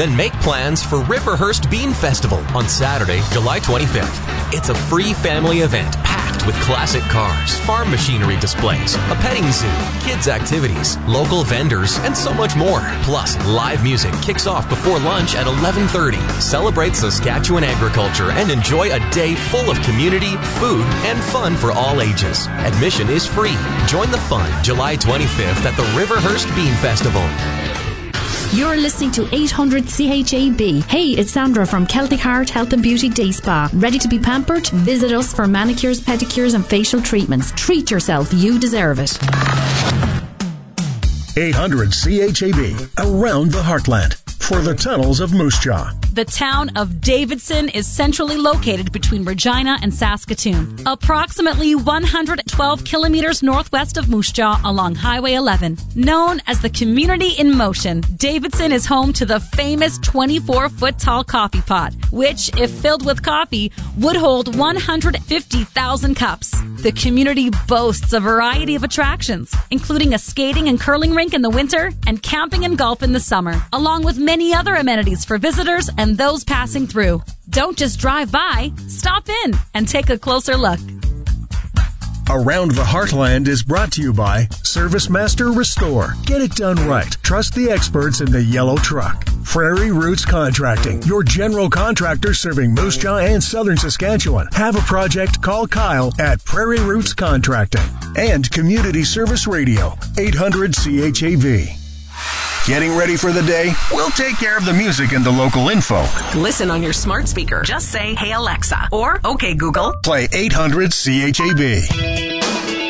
Then make plans for Riverhurst Bean Festival on Saturday, July 25th. It's a free family event packed with classic cars, farm machinery displays, a petting zoo, kids' activities, local vendors, and so much more. Plus, live music kicks off before lunch at 11:30. Celebrate Saskatchewan agriculture and enjoy a day full of community, food, and fun for all ages. Admission is free. Join the fun July 25th at the Riverhurst Bean Festival. You're listening to 800 CHAB. Hey, it's Sandra from Celtic Heart Health and Beauty Day Spa. Ready to be pampered? Visit us for manicures, pedicures and facial treatments. Treat yourself. You deserve it. 800 CHAB. Around the Heartland. For the tunnels of Moose Jaw. The town of Davidson is centrally located between Regina and Saskatoon, approximately 112 kilometers northwest of Moose Jaw along Highway 11. Known as the Community in Motion, Davidson is home to the famous 24-foot-tall coffee pot, which, if filled with coffee, would hold 150,000 cups. The community boasts a variety of attractions, including a skating and curling rink in the winter and camping and golf in the summer, along with many other amenities for visitors and those passing through. Don't just drive by, stop in and take a closer look. Around the Heartland is brought to you by Service Master Restore. Get it done right. Trust the experts in the yellow truck. Prairie Roots Contracting, your general contractor serving Moose Jaw and Southern Saskatchewan. Have a project? Call Kyle at Prairie Roots Contracting. And Community Service Radio, 800 CHAV. Getting ready for the day? We'll take care of the music and the local info. Listen on your smart speaker. Just say, "Hey Alexa," or "Okay Google." Play 800 CHAB.